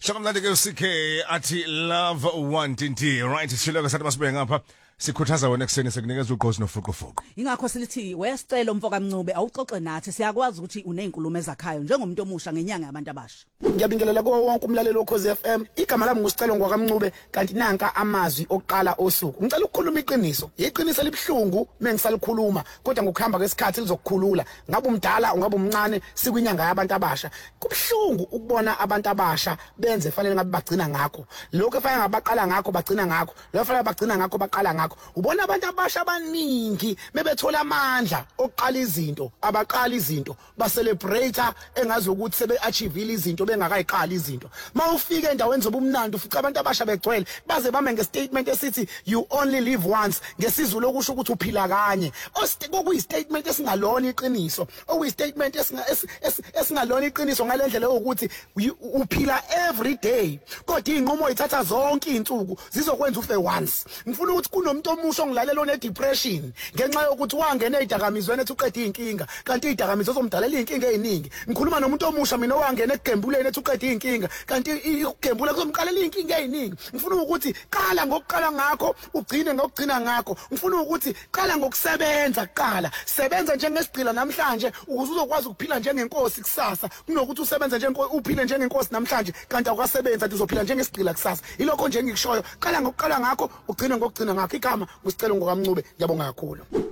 Shakamnandi ke uSikhe athi love want inti right siloko sathi masibe ngapha sikhuthaza wena ekseni sekunikeza ugqozi nofuqufuqu. Ingakho silithi wesicelo mfoka Mncube awuxoxe nathi siyakwazi ukuthi unezinkulumo ezakhayo njengomuntu omusha ngenyanga yabantu abasha. Ngiyabingelela kuwo wonke umlaleli wokhozi FM. Igama lami ngusicelo ngwakamncube kanti nanka amazwi oqala osuku. Ngicela ukukhuluma iqiniso. Iqiniso libhlungu mengisalikhuluma kodwa ngokuhamba kwesikhathi lizokukhulula. Ngabe umdala ungabe umncane sikwinyanga yabantu abasha. Kubhlungu ukubona abantu abasha benze fanele ngabe bagcina ngakho. Lokho efanele ngabaqala ngakho bagcina ngakho. Lo fanele bagcina ngakho baqala ngakho. Ubona abantu abasha abaningi mebethola amandla oqala izinto abaqala izinto ba celebrate engazi ukuthi sebe achieve izinto bengakayiqala izinto. Mawufika endaweni zobumnandi ufica abantu abasha begcwele baze bame ngestatement esithi you only live once ngesizulu okusho ukuthi uphila kanye. Okuyi statement esingalona iqiniso. Okuyi statement esingalona iqiniso ngalendlela ukuthi uphila every day. Kodwa inqomo ithatha zonke izinsuku zizokwenza ufe once. Ngifuna ukuthi kunomuntu omusha ongilalela one depression ngenxa yokuthi wangena ezidakamizweni ethi uqeda izinkinga kanti izidakamizwa zomdalela izinkinga eziningi. Ngikhuluma nomuntu omusha mina owangena ekugembuleni ethi uqeda izinkinga kanti ukugembula kuzomqalela izinkinga eziningi. Ngifuna ukuthi qala ngokuqala ngakho ugcine ngokugcina ngakho. Ngifuna ukuthi qala ngokusebenza kuqala. Sebenza njengesigqila namhlanje ukuze uzokwazi ukuphila njengenkosi kusasa kunokuthi usebenze uphile njengenkosi namhlanje kanti awukasebenza uzophila njengesigqila kusasa. Ilokho nje engikushoyo qala ngokuqala ngakho ugcine ngokugcina ngakho. Igama ngusicelo ngokaMncube ngiyabonga kakhulu.